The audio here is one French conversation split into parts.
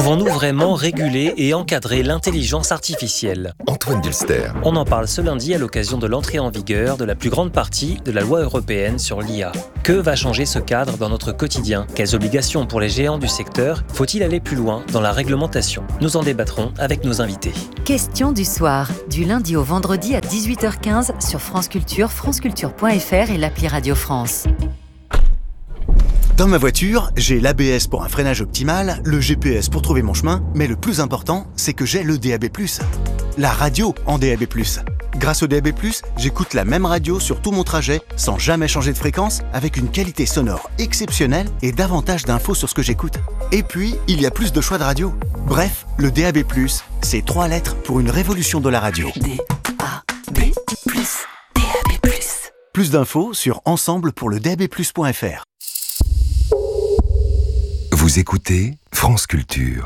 Pouvons-nous vraiment réguler et encadrer l'intelligence artificielle ? Antoine Dulster. On en parle ce lundi à l'occasion de l'entrée en vigueur de la plus grande partie de la loi européenne sur l'IA. Que va changer ce cadre dans notre quotidien ? Quelles obligations pour les géants du secteur ? Faut-il aller plus loin dans la réglementation ? Nous en débattrons avec nos invités. Question du soir, du lundi au vendredi à 18h15 sur France Culture, franceculture.fr et l'appli Radio France. Dans ma voiture, j'ai l'ABS pour un freinage optimal, le GPS pour trouver mon chemin, mais le plus important, c'est que j'ai le DAB+. La radio en DAB+. Grâce au DAB+, j'écoute la même radio sur tout mon trajet, sans jamais changer de fréquence, avec une qualité sonore exceptionnelle et davantage d'infos sur ce que j'écoute. Et puis, il y a plus de choix de radio. Bref, le DAB+, c'est 3 lettres pour une révolution de la radio. DAB+, DAB+. Plus d'infos sur ensemble-pour-le-DAB+.fr. Vous écoutez France Culture.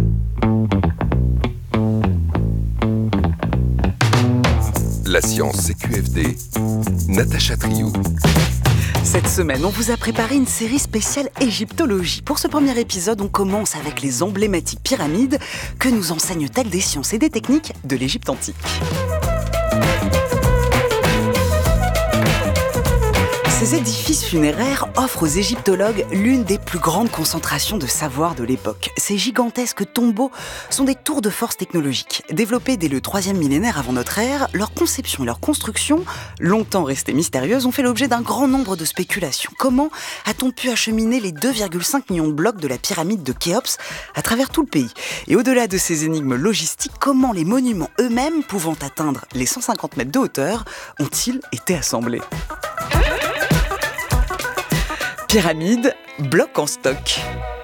La science, c'est QFD. Natacha Triou. Cette semaine, on vous a préparé une série spéciale égyptologie. Pour ce premier épisode, on commence avec les emblématiques pyramides que nous enseignent-elles des sciences et des techniques de l'Égypte antique. Ces édifices funéraires offrent aux égyptologues l'une des plus grandes concentrations de savoir de l'époque. Ces gigantesques tombeaux sont des tours de force technologiques. Développés dès le 3e millénaire avant notre ère, leur conception et leur construction, longtemps restées mystérieuses, ont fait l'objet d'un grand nombre de spéculations. Comment a-t-on pu acheminer les 2,5 millions de blocs de la pyramide de Khéops à travers tout le pays ? Et au-delà de ces énigmes logistiques, comment les monuments eux-mêmes, pouvant atteindre les 150 mètres de hauteur, ont-ils été assemblés ? Pyramide, bloc en stock.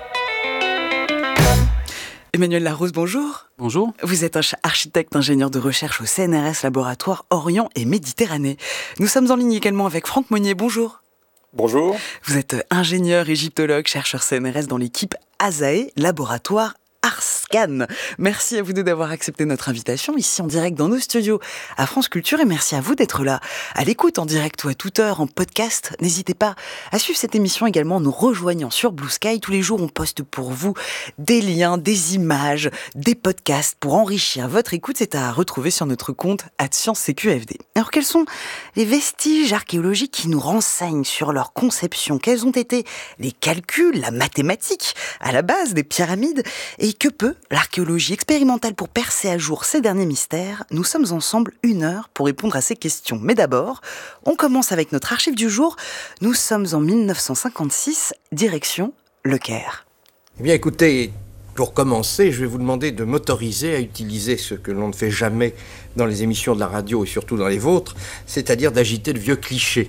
Emmanuel Larousse, bonjour. Bonjour. Vous êtes un architecte ingénieur de recherche au CNRS Laboratoire Orient et Méditerranée. Nous sommes en ligne également avec Franck Monnier, bonjour. Bonjour. Vous êtes ingénieur, égyptologue, chercheur CNRS dans l'équipe ASAE, Laboratoire Arscan. Merci à vous deux d'avoir accepté notre invitation ici en direct dans nos studios à France Culture et merci à vous d'être là à l'écoute en direct ou à toute heure en podcast. N'hésitez pas à suivre cette émission également en nous rejoignant sur Blue Sky. Tous les jours, on poste pour vous des liens, des images, des podcasts pour enrichir votre écoute. C'est à retrouver sur notre compte @ScienceCQFD. Alors, quels sont les vestiges archéologiques qui nous renseignent sur leur conception ? Quels ont été les calculs, la mathématique à la base des pyramides ? Et que peut l'archéologie expérimentale pour percer à jour ces derniers mystères ? Nous sommes ensemble 1 heure pour répondre à ces questions. Mais d'abord, on commence avec notre archive du jour. Nous sommes en 1956, direction Le Caire. Eh bien écoutez, pour commencer, je vais vous demander de m'autoriser à utiliser ce que l'on ne fait jamais dans les émissions de la radio et surtout dans les vôtres, c'est-à-dire d'agiter de vieux clichés.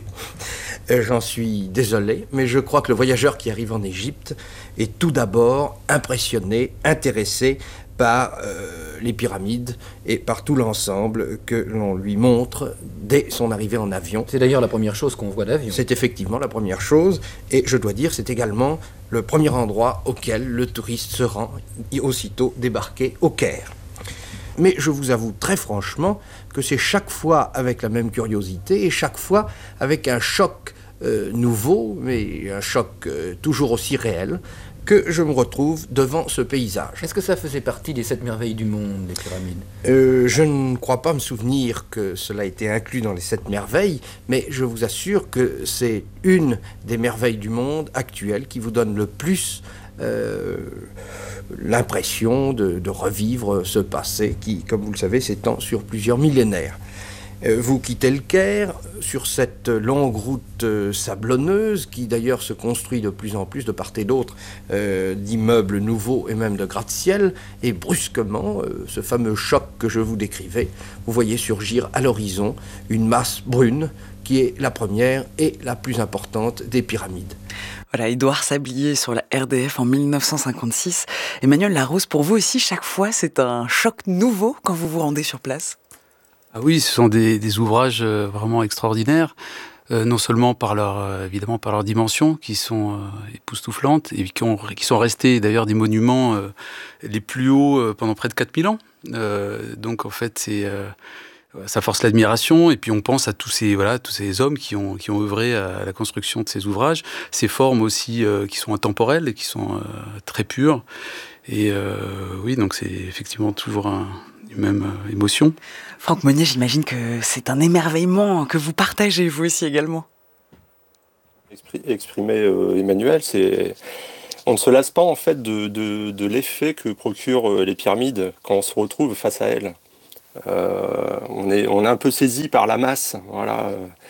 J'en suis désolé, mais je crois que le voyageur qui arrive en Égypte est tout d'abord impressionné, intéressé par les pyramides et par tout l'ensemble que l'on lui montre dès son arrivée en avion. C'est d'ailleurs la première chose qu'on voit d'avion. C'est effectivement la première chose, et je dois dire, c'est également le premier endroit auquel le touriste se rend, aussitôt débarqué au Caire. Mais je vous avoue très franchement que c'est chaque fois avec la même curiosité et chaque fois avec un choc nouveau, mais un choc toujours aussi réel, que je me retrouve devant ce paysage. Est-ce que ça faisait partie des 7 merveilles du monde, les pyramides ? Je ne crois pas me souvenir que cela ait été inclus dans les 7 merveilles, mais je vous assure que c'est une des merveilles du monde actuelles qui vous donne le plus l'impression de revivre ce passé qui, comme vous le savez, s'étend sur plusieurs millénaires. Vous quittez le Caire sur cette longue route sablonneuse qui d'ailleurs se construit de plus en plus de part et d'autre d'immeubles nouveaux et même de gratte-ciel, et brusquement, ce fameux choc que je vous décrivais, vous voyez surgir à l'horizon une masse brune qui est la première et la plus importante des pyramides. Voilà, Édouard Sablier sur la RDF en 1956. Emmanuel Larousse, pour vous aussi, chaque fois, c'est un choc nouveau quand vous vous rendez sur place ? Ah oui, ce sont des ouvrages vraiment extraordinaires, non seulement évidemment par leur dimension, qui sont époustouflantes, et qui sont restés d'ailleurs des monuments les plus hauts pendant près de 4000 ans. Donc en fait, ça force l'admiration, et puis on pense à tous ces hommes qui ont œuvré à la construction de ces ouvrages, ces formes aussi qui sont intemporelles et qui sont très pures. Et oui, donc c'est effectivement toujours une même émotion. Franck Monnier, j'imagine que c'est un émerveillement que vous partagez, vous aussi également. Exprimer Emmanuel, on ne se lasse pas en fait de l'effet que procurent les pyramides quand on se retrouve face à elles. On est un peu saisi par la masse, voilà,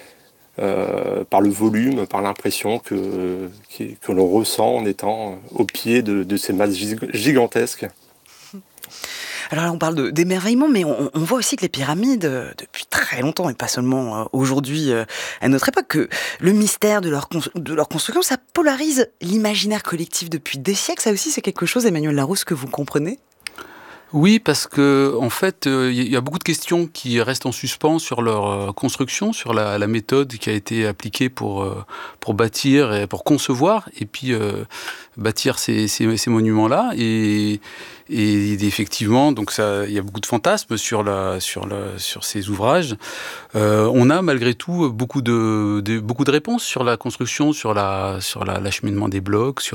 par le volume, par l'impression que l'on ressent en étant au pied de ces masses gigantesques. Alors là, on parle d'émerveillement, mais on voit aussi que les pyramides, depuis très longtemps, et pas seulement aujourd'hui, à notre époque, que le mystère de leur construction, ça polarise l'imaginaire collectif depuis des siècles. Ça aussi, c'est quelque chose, Emmanuel Larousse, que vous comprenez ? Oui, parce que en fait, il y a beaucoup de questions qui restent en suspens sur leur construction, sur la méthode qui a été appliquée pour bâtir et pour concevoir, et puis bâtir ces monuments-là. Et effectivement, donc il y a beaucoup de fantasmes sur ces ouvrages. On a malgré tout beaucoup de réponses sur la construction, sur l'acheminement des blocs,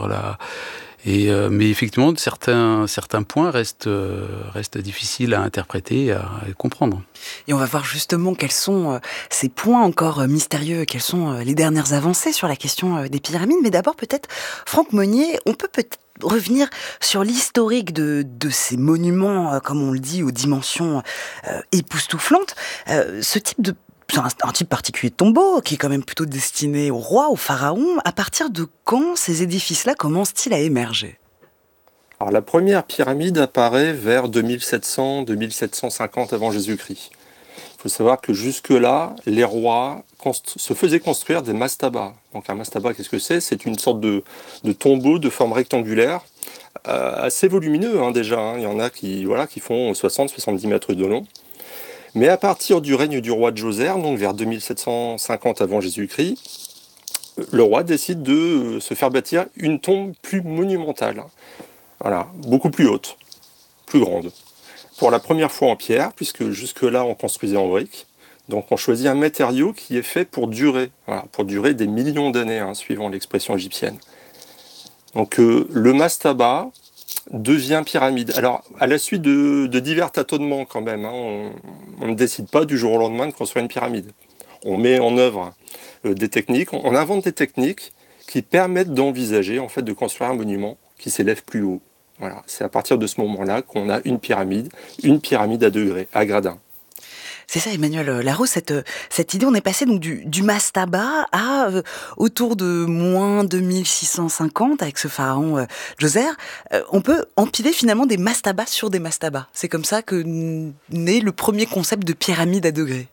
mais effectivement, certains points restent difficiles à interpréter et à comprendre. Et on va voir justement quels sont ces points encore mystérieux, quelles sont les dernières avancées sur la question des pyramides. Mais d'abord, peut-être, Franck Monnier, on peut peut-être revenir sur l'historique de ces monuments, comme on le dit, aux dimensions époustouflantes. Ce type de C'est un type particulier de tombeau qui est quand même plutôt destiné aux rois, aux pharaons. À partir de quand ces édifices-là commencent-ils à émerger ? Alors la première pyramide apparaît vers 2700-2750 avant Jésus-Christ. Il faut savoir que jusque-là, les rois se faisaient construire des mastabas. Donc un mastaba, qu'est-ce que c'est ? C'est une sorte de tombeau de forme rectangulaire, assez volumineux déjà. Il y en a qui font 60-70 mètres de long. Mais à partir du règne du roi Djoser, donc vers 2750 avant Jésus-Christ, le roi décide de se faire bâtir une tombe plus monumentale. Voilà, beaucoup plus haute, plus grande. Pour la première fois en pierre, puisque jusque-là on construisait en briques. Donc on choisit un matériau qui est fait pour durer, pour durer des millions d'années, suivant l'expression égyptienne. Donc le mastaba devient pyramide. Alors, à la suite de divers tâtonnements quand même, on ne décide pas du jour au lendemain de construire une pyramide. On met en œuvre des techniques, on invente des techniques qui permettent d'envisager en fait de construire un monument qui s'élève plus haut. Voilà, c'est à partir de ce moment-là qu'on a une pyramide à degrés, à gradins. C'est ça, Emmanuel Larousse, cette idée, on est passé donc du mastaba à autour de moins 2650 avec ce pharaon Djoser. On peut empiler finalement des mastabas sur des mastabas. C'est comme ça que naît le premier concept de pyramide à degrés.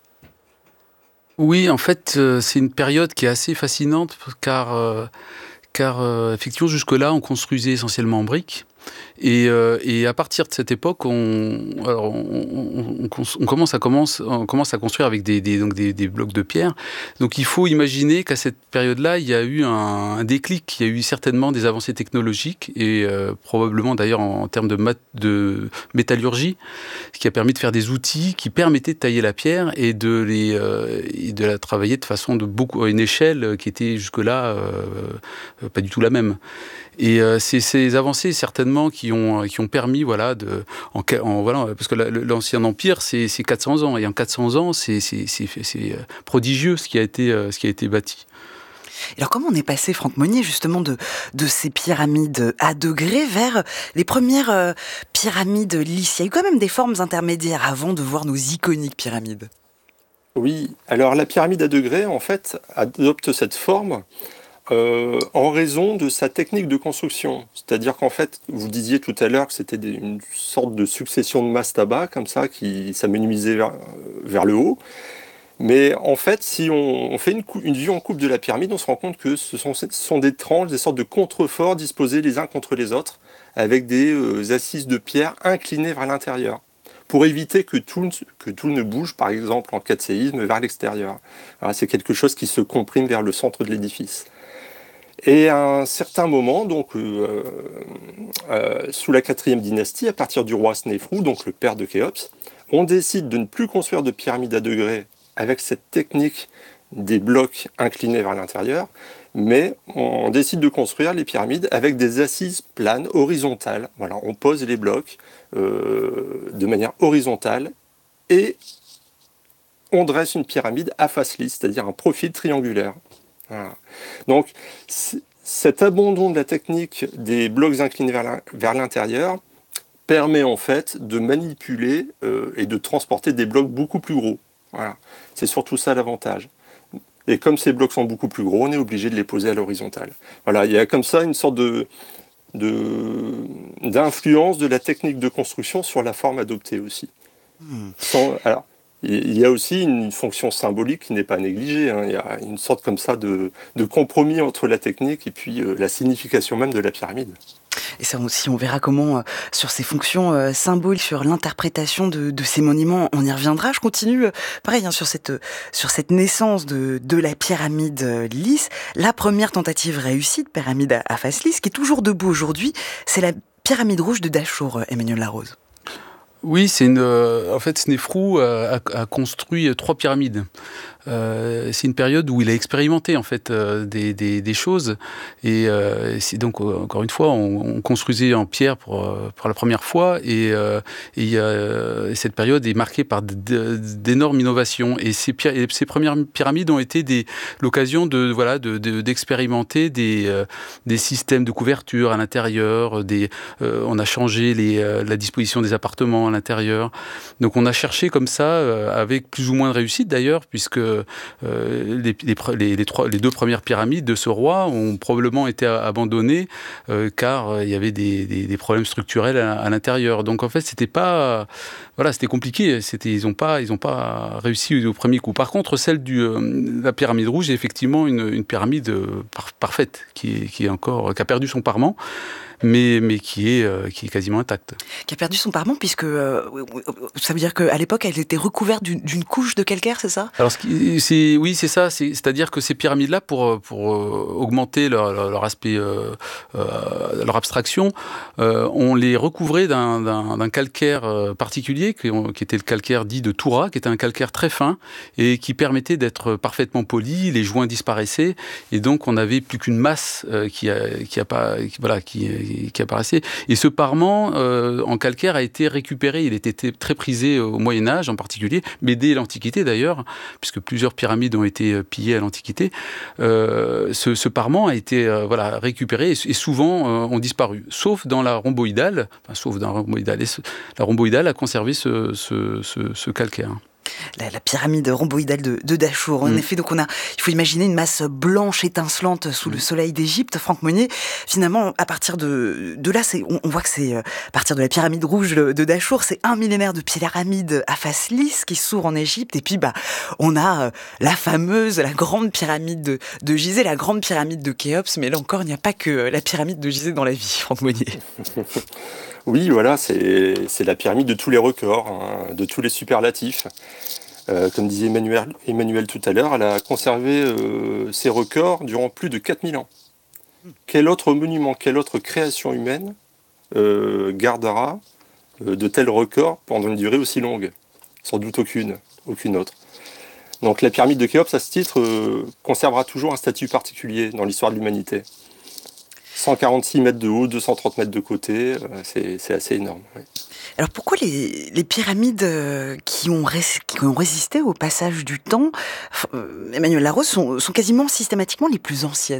Oui, en fait, c'est une période qui est assez fascinante car effectivement, jusque-là, on construisait essentiellement en briques. Et à partir de cette époque, on commence à construire avec des blocs de pierre. Donc il faut imaginer qu'à cette période-là, il y a eu un déclic, il y a eu certainement des avancées technologiques et probablement d'ailleurs en termes de métallurgie, ce qui a permis de faire des outils qui permettaient de tailler la pierre et de la travailler de façon à une échelle qui était jusque-là pas du tout la même. Et c'est ces avancées certainement qui ont permis parce que l'ancien empire c'est 400 ans et en 400 ans c'est prodigieux ce qui a été bâti. Alors comment on est passé, Franck Monnier, justement de ces pyramides à degrés vers les premières pyramides lisses ? Il y a eu quand même des formes intermédiaires avant de voir nos iconiques pyramides. Oui, alors la pyramide à degrés en fait adopte cette forme en raison de sa technique de construction. C'est-à-dire qu'en fait, vous disiez tout à l'heure que c'était une sorte de succession de mastabas, comme ça, qui s'amenuisait vers le haut. Mais en fait, si on fait une vue en coupe de la pyramide, on se rend compte que ce sont des tranches, des sortes de contreforts disposés les uns contre les autres, avec des assises de pierre inclinées vers l'intérieur, pour éviter que tout ne bouge, par exemple en cas de séisme, vers l'extérieur. Alors, c'est quelque chose qui se comprime vers le centre de l'édifice. Et à un certain moment, donc sous la 4e dynastie, à partir du roi Snéfrou, donc le père de Khéops, On décide de ne plus construire de pyramide à degrés avec cette technique des blocs inclinés vers l'intérieur, mais on décide de construire les pyramides avec des assises planes, horizontales. Voilà, on pose les blocs de manière horizontale et on dresse une pyramide à face lisse, c'est-à-dire un profil triangulaire. Voilà. Donc, cet abandon de la technique des blocs inclinés vers l'intérieur permet en fait de manipuler et de transporter des blocs beaucoup plus gros. Voilà. C'est surtout ça l'avantage. Et comme ces blocs sont beaucoup plus gros, on est obligé de les poser à l'horizontale. Voilà, il y a comme ça une sorte d'influence de la technique de construction sur la forme adoptée aussi. Alors, il y a aussi une fonction symbolique qui n'est pas négligée. Il y a une sorte comme ça de compromis entre la technique et puis la signification même de la pyramide. Et ça aussi, on verra comment, sur ces fonctions symboliques, sur l'interprétation de ces monuments, on y reviendra. Je continue, pareil, sur cette naissance de la pyramide lisse. La première tentative réussie de pyramide à face lisse, qui est toujours debout aujourd'hui, c'est la pyramide rouge de Dachour, Emmanuel Larose. Oui, en fait, Snéfrou a construit 3 pyramides. C'est une période où il a expérimenté en fait des choses et c'est donc encore une fois on construisait en pierre pour la première fois et cette période est marquée par d'énormes innovations et ces premières pyramides ont été l'occasion d'expérimenter des systèmes de couverture à l'intérieur, on a changé la disposition des appartements à l'intérieur, donc on a cherché comme ça avec plus ou moins de réussite d'ailleurs puisque les 2 premières pyramides de ce roi ont probablement été abandonnées car il y avait des problèmes structurels à l'intérieur. Donc en fait, c'était compliqué. Ils n'ont pas réussi au premier coup. Par contre, celle de la pyramide rouge est effectivement une pyramide parfaite qui a perdu son parement. Mais qui est quasiment intacte. Qui a perdu son parement, puisque ça veut dire qu'à l'époque, elle était recouverte d'une couche de calcaire, c'est ça ? Alors, oui, c'est ça. C'est-à-dire que ces pyramides-là, pour augmenter leur aspect, leur abstraction, on les recouvrait d'un calcaire particulier, qui était le calcaire dit de Toura, qui était un calcaire très fin et qui permettait d'être parfaitement poli, les joints disparaissaient, et donc on n'avait plus qu'une masse qui apparaissait. Et ce parement en calcaire a été récupéré. Il était très prisé au Moyen-Âge en particulier, mais dès l'Antiquité d'ailleurs, puisque plusieurs pyramides ont été pillées à l'Antiquité. Ce parement a été récupéré et souvent ont disparu, sauf dans la rhomboïdale. La rhomboïdale a conservé ce calcaire. La pyramide rhomboïdale de Dachour. En effet, donc il faut imaginer une masse blanche étincelante sous le soleil d'Égypte. Franck Monnier, finalement, à partir de là, on voit que c'est à partir de la pyramide rouge de Dachour, c'est un millénaire de pyramides à face lisse qui s'ouvre en Égypte. Et puis, on a la grande pyramide de Gizeh, la grande pyramide de Khéops. Mais là encore, il n'y a pas que la pyramide de Gizeh dans la vie, Franck Monnier. Oui, voilà, c'est la pyramide de tous les records, de tous les superlatifs. Comme disait Emmanuel tout à l'heure, elle a conservé ses records durant plus de 4000 ans. Quel autre monument, quelle autre création humaine gardera de tels records pendant une durée aussi longue ? Sans doute aucune autre. Donc la pyramide de Khéops, à ce titre, conservera toujours un statut particulier dans l'histoire de l'humanité. 146 mètres de haut, 230 mètres de côté, c'est assez énorme. Oui. Alors pourquoi les pyramides qui ont résisté au passage du temps, Emmanuel Larose, sont quasiment systématiquement les plus anciennes ?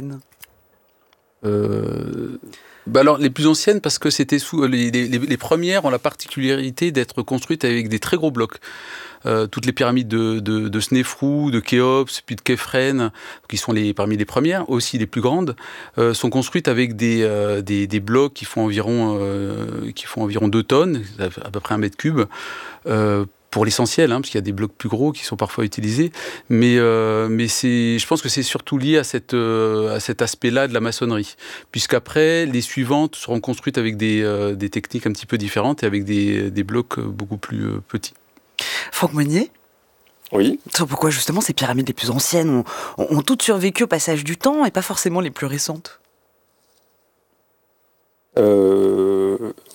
Alors, les plus anciennes, parce que c'était les premières ont la particularité d'être construites avec des très gros blocs. Toutes les pyramides de Snéfrou, de Khéops, puis de Képhren, qui sont parmi les premières, aussi les plus grandes, sont construites avec des blocs qui font environ 2 tonnes, à peu près 1 mètre cube, pour l'essentiel, parce qu'il y a des blocs plus gros qui sont parfois utilisés, mais je pense que c'est surtout lié à cet aspect-là de la maçonnerie, puisqu'après, les suivantes seront construites avec des techniques un petit peu différentes et avec des blocs beaucoup plus petits. Franck Monnier ? Oui. Pourquoi justement ces pyramides les plus anciennes ont toutes survécu au passage du temps et pas forcément les plus récentes ?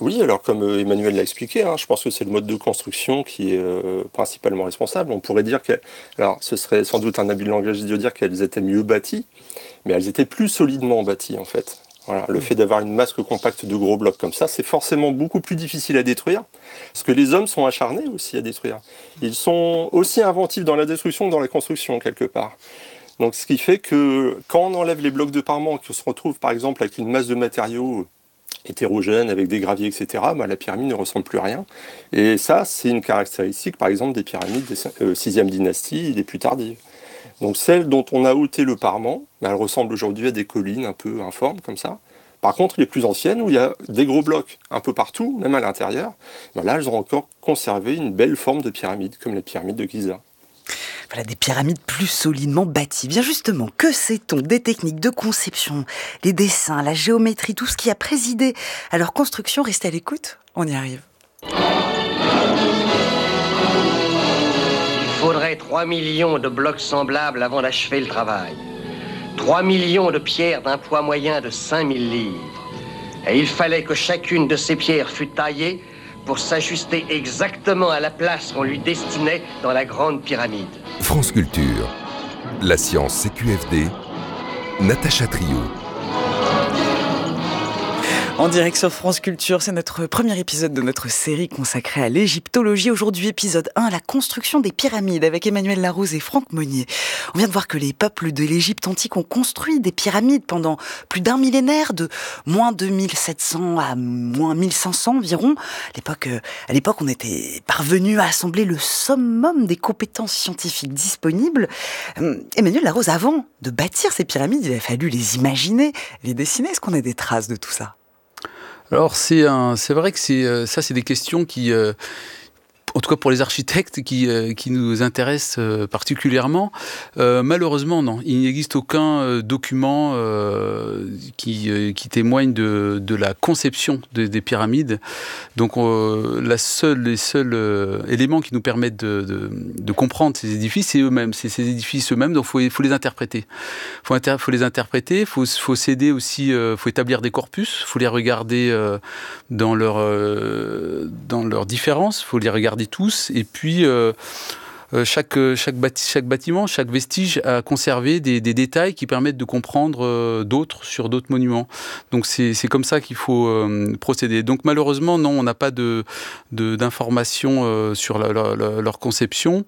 Oui, alors comme Emmanuel l'a expliqué, je pense que c'est le mode de construction qui est principalement responsable. On pourrait dire alors ce serait sans doute un abus de langage de dire qu'elles étaient mieux bâties, mais elles étaient plus solidement bâties en fait. Voilà, le fait d'avoir une masse compacte de gros blocs comme ça, c'est forcément beaucoup plus difficile à détruire, parce que les hommes sont acharnés aussi à détruire. Ils sont aussi inventifs dans la destruction que dans la construction, quelque part. Donc ce qui fait que quand on enlève les blocs de parement, qu'on se retrouve par exemple avec une masse de matériaux hétérogènes, avec des graviers, etc., la pyramide ne ressemble plus à rien. Et ça, c'est une caractéristique, par exemple, des pyramides des 6e dynastie et des plus tardives. Donc celles dont on a ôté le parement, elles ressemblent aujourd'hui à des collines un peu informes, comme ça. Par contre, les plus anciennes, où il y a des gros blocs un peu partout, même à l'intérieur, là, elles ont encore conservé une belle forme de pyramide, comme les pyramides de Giza. Voilà, des pyramides plus solidement bâties. Bien justement, que sait-on des techniques de conception, les dessins, la géométrie, tout ce qui a présidé à leur construction? Restez à l'écoute, on y arrive. Il faudrait 3 millions de blocs semblables avant d'achever le travail. 3 millions de pierres d'un poids moyen de 5000 livres. Et il fallait que chacune de ces pierres fût taillée pour s'ajuster exactement à la place qu'on lui destinait dans la grande pyramide. France Culture, la science CQFD, Natacha Trio. En direct sur France Culture, c'est notre premier épisode de notre série consacrée à l'égyptologie. Aujourd'hui, épisode 1, la construction des pyramides avec Emmanuel Larouze et Franck Monnier. On vient de voir que les peuples de l'Égypte antique ont construit des pyramides pendant plus d'un millénaire, de moins 2700 à moins 1500 environ. À l'époque, on était parvenu à assembler le summum des compétences scientifiques disponibles. Emmanuel Larouze, avant de bâtir ces pyramides, il a fallu les imaginer, les dessiner. Est-ce qu'on a des traces de tout ça ? Alors c'est vrai que c'est des questions qui, en tout cas pour les architectes, qui nous intéressent particulièrement. Malheureusement, non. Il n'existe aucun document qui témoigne de la conception des pyramides. Donc les seuls éléments qui nous permettent de comprendre ces édifices, c'est eux-mêmes. C'est ces édifices eux-mêmes, donc il faut les interpréter. Faut les interpréter, faut s'aider aussi, faut établir des corpus, faut les regarder dans leurs différences, faut les regarder tous, et puis chaque bâtiment, chaque vestige a conservé des détails qui permettent de comprendre sur d'autres monuments. Donc c'est comme ça qu'il faut procéder. Donc malheureusement, non, on n'a pas d'informations sur leur conception.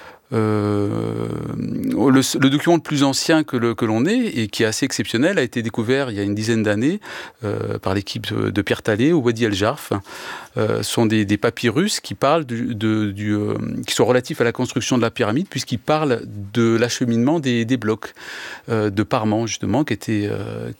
Le document le plus ancien que l'on ait, et qui est assez exceptionnel, a été découvert il y a une dizaine d'années par l'équipe de Pierre Talley au Wadi El Jarf. Sont des papyrus qui parlent qui sont relatifs à la construction de la pyramide, puisqu'ils parlent de l'acheminement des blocs de parement, justement, qui étaient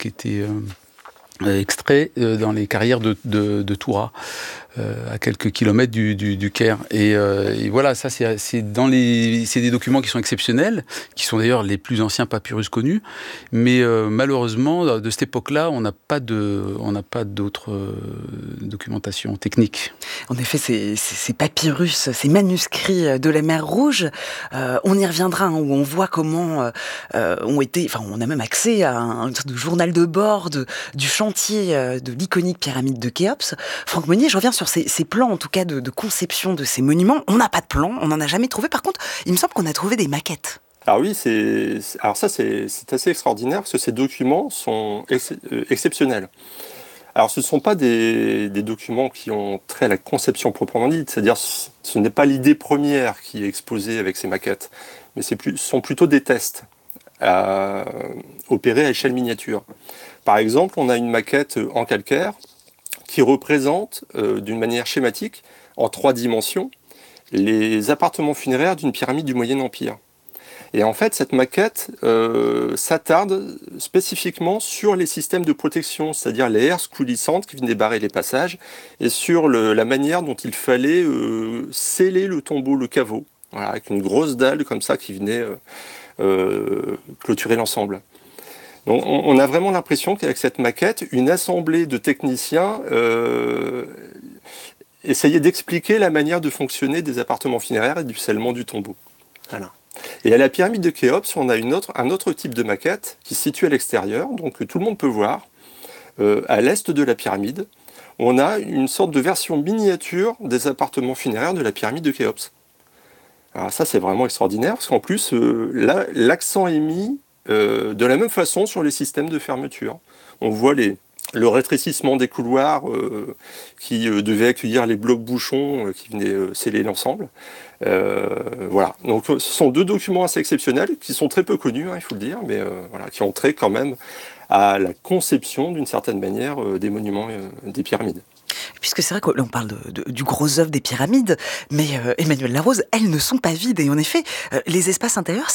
extraits dans les carrières de Toura, à quelques kilomètres du Caire. Et voilà, ça c'est des documents qui sont exceptionnels, qui sont d'ailleurs les plus anciens papyrus connus, mais malheureusement, de cette époque-là, on n'a pas d'autres documentations techniques. En effet, ces papyrus, ces manuscrits de la mer Rouge, on y reviendra, où on voit comment on a même accès à un sorte de journal de bord du chantier de l'iconique pyramide de Khéops. Franck Monnier, je reviens sur ces plans, en tout cas, de conception de ces monuments. On n'a pas de plan, on n'en a jamais trouvé. Par contre, il me semble qu'on a trouvé des maquettes. Alors oui, c'est assez extraordinaire, parce que ces documents sont exceptionnels. Alors ce ne sont pas des documents qui ont trait à la conception proprement dite, c'est-à-dire ce n'est pas l'idée première qui est exposée avec ces maquettes, mais ce sont plutôt des tests opérés à échelle miniature. Par exemple, on a une maquette en calcaire qui représente d'une manière schématique, en 3 dimensions, les appartements funéraires d'une pyramide du Moyen Empire. Et en fait, cette maquette s'attarde spécifiquement sur les systèmes de protection, c'est-à-dire les herses coulissantes qui venaient barrer les passages, et sur la manière dont il fallait sceller le tombeau, le caveau, voilà, avec une grosse dalle comme ça qui venait clôturer l'ensemble. Donc, on a vraiment l'impression qu'avec cette maquette, une assemblée de techniciens essayait d'expliquer la manière de fonctionner des appartements funéraires et du scellement du tombeau. Voilà. Et à la pyramide de Khéops, on a un autre type de maquette qui se situe à l'extérieur, donc que tout le monde peut voir, à l'est de la pyramide, on a une sorte de version miniature des appartements funéraires de la pyramide de Khéops. Alors ça, c'est vraiment extraordinaire, parce qu'en plus, là, l'accent est mis de la même façon sur les systèmes de fermeture. On voit le rétrécissement des couloirs qui devaient accueillir les blocs bouchons qui venaient sceller l'ensemble. Voilà. Donc ce sont 2 documents assez exceptionnels qui sont très peu connus, il faut le dire, mais voilà, qui ont trait quand même à la conception d'une certaine manière des monuments des pyramides. Puisque c'est vrai qu'on parle du gros œuvre des pyramides, mais Emmanuel Larose, elles ne sont pas vides. Et en effet, les espaces intérieurs,